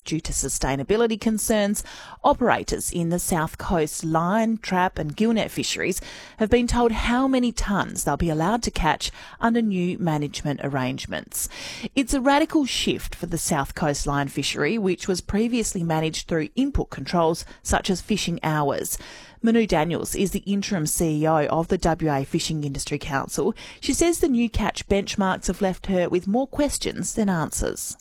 Due to sustainability concerns, operators in the South Coast line, trap and gillnet fisheries have been told how many tonnes they'll be allowed to catch under new management arrangements. It's a radical shift for the South Coast line fishery, which was previously managed through input controls such as fishing hours. Manu Daniels is the interim CEO of the WA Fishing Industry Council. She says the new catch benchmarks have left her with more questions than answers.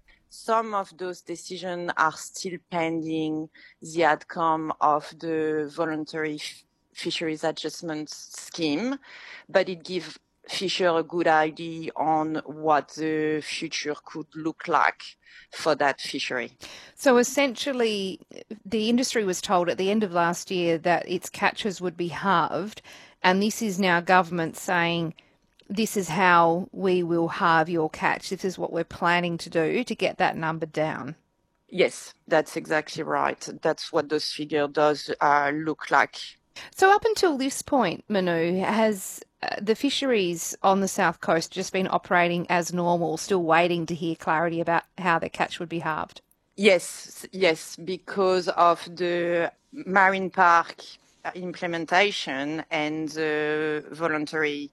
Some of those decisions are still pending the outcome of the voluntary fisheries adjustment scheme, but it gives Fisher a good idea on what the future could look like for that fishery. So essentially, the industry was told at the end of last year that its catches would be halved, and this is now government saying this is how we will halve your catch. This is what we're planning to do to get that number down. Yes, that's exactly right. That's what those figure does look like. So up until this point, Manu, has the fisheries on the South Coast just been operating as normal, still waiting to hear clarity about how their catch would be halved? Yes, because of the marine park implementation and the voluntary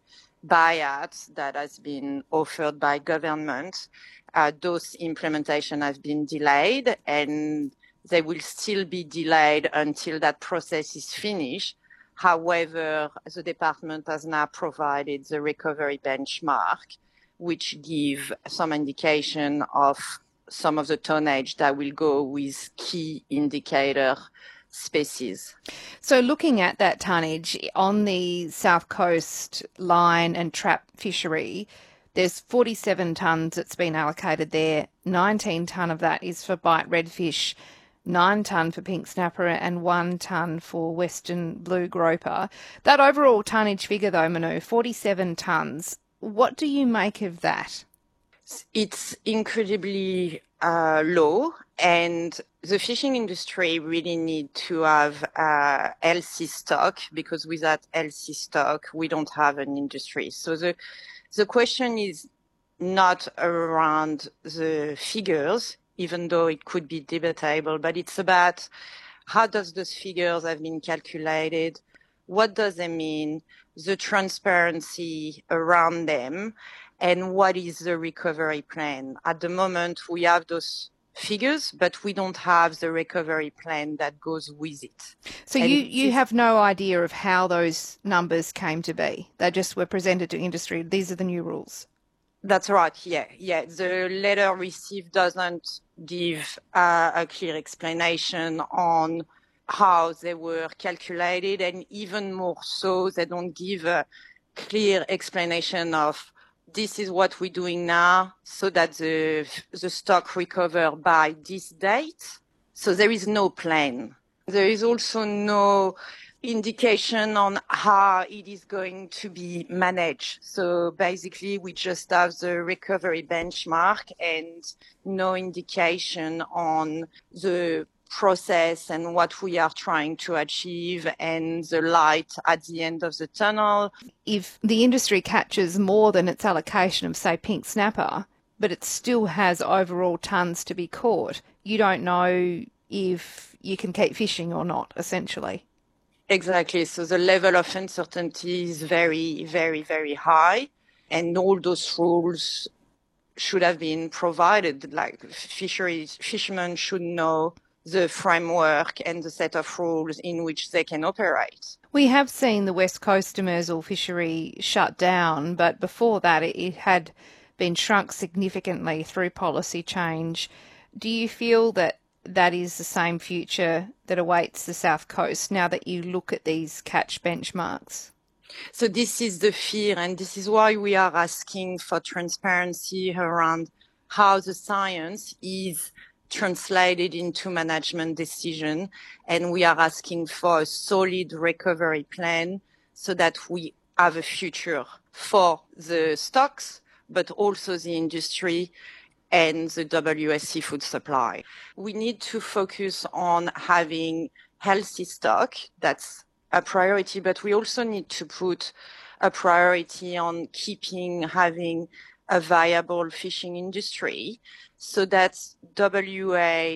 buyout that has been offered by government, those implementation have been delayed, and they will still be delayed until that process is finished. However, the department has now provided the recovery benchmark, which give some indication of some of the tonnage that will go with key indicator species. So looking at that tonnage on the South Coast line and trap fishery, there's 47 tonnes that's been allocated there. 19 tonne of that is for bite redfish, 9 tonne for pink snapper and 1 tonne for western blue groper. That overall tonnage figure though, Manu, 47 tonnes, what do you make of that? It's incredibly low, and the fishing industry really need to have healthy stock, because without healthy stock, we don't have an industry. So the question is not around the figures, even though it could be debatable, but it's about how does those figures have been calculated, what does it mean, the transparency around them, and what is the recovery plan. At the moment, we have those figures, but we don't have the recovery plan that goes with it. So you have no idea of how those numbers came to be? They just were presented to industry. These are the new rules. That's right, yeah. The letter received doesn't give a clear explanation on how they were calculated, and even more so, they don't give a clear explanation of this is what we're doing now so that the stock recover by this date. So there is no plan. There is also no indication on how it is going to be managed. So basically, we just have the recovery benchmark and no indication on the process and what we are trying to achieve and the light at the end of the tunnel. If the industry catches more than its allocation of, say, pink snapper, but it still has overall tonnes to be caught, you don't know if you can keep fishing or not, essentially. Exactly. So the level of uncertainty is very, very, very high, and all those rules should have been provided. Like fishermen should know the framework and the set of rules in which they can operate. We have seen the West Coast demersal fishery shut down, but before that it had been shrunk significantly through policy change. Do you feel that that is the same future that awaits the South Coast now that you look at these catch benchmarks? So this is the fear, and this is why we are asking for transparency around how the science is translated into management decision, and we are asking for a solid recovery plan so that we have a future for the stocks, but also the industry and the WA food supply. We need to focus on having healthy stock. That's a priority, but we also need to put a priority on having a viable fishing industry so that WA